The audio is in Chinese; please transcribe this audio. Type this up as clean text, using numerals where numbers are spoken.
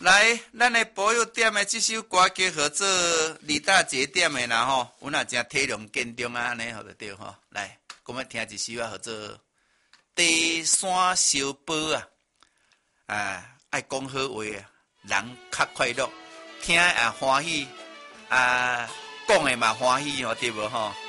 来，咱的保佑点的这首歌叫合做二大节点的啦吼，有哪真体谅见重啊，安尼好就对吼。来，我们听一首啊，合做地山小宝啊，爱讲好话啊，人较快乐，听也欢喜啊，讲的嘛欢喜吼，对无吼？